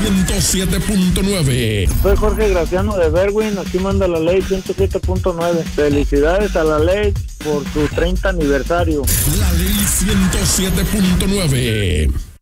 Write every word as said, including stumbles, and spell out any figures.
ciento siete punto nueve. Soy Jorge Graciano de Berwin, aquí manda la ley ciento siete punto nueve. Felicidades a la ley por su treinta aniversario. La ley ciento siete punto nueve.